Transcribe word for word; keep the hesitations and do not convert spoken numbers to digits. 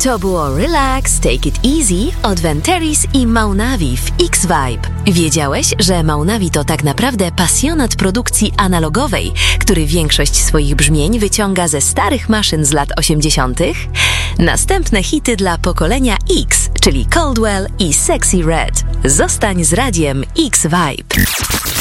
To było Relax, Take It Easy od Venteris i Maunavi w X-Vibe. Wiedziałeś, że Maunavi to tak naprawdę pasjonat produkcji analogowej, który większość swoich brzmień wyciąga ze starych maszyn z lat osiemdziesiątych? Następne hity dla pokolenia X, czyli Coldwell i Sexy Red. Zostań z radiem X-Vibe.